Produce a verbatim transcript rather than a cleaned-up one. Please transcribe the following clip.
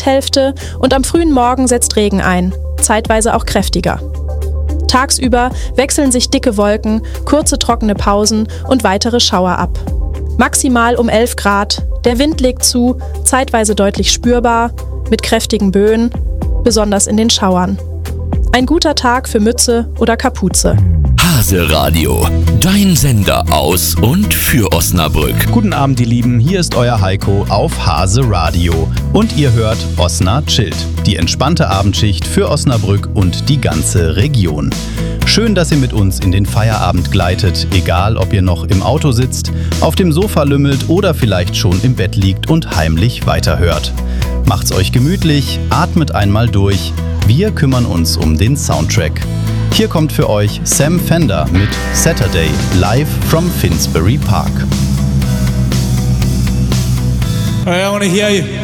Nachthälfte und am frühen Morgen setzt Regen ein, zeitweise auch kräftiger. Tagsüber wechseln sich dicke Wolken, kurze trockene Pausen und weitere Schauer ab. Maximal um elf Grad, der Wind legt zu, zeitweise deutlich spürbar, mit kräftigen Böen, besonders in den Schauern. Ein guter Tag für Mütze oder Kapuze. Hase Radio, dein Sender aus und für Osnabrück. Guten Abend, ihr Lieben, hier ist euer Heiko auf Hase Radio. Und ihr hört Osna Chillt, die entspannte Abendschicht für Osnabrück und die ganze Region. Schön, dass ihr mit uns in den Feierabend gleitet, egal ob ihr noch im Auto sitzt, auf dem Sofa lümmelt oder vielleicht schon im Bett liegt und heimlich weiterhört. Macht's euch gemütlich, atmet einmal durch. Wir kümmern uns um den Soundtrack. Hier kommt für euch Sam Fender mit Saturday, live from Finsbury Park. I want to hear you.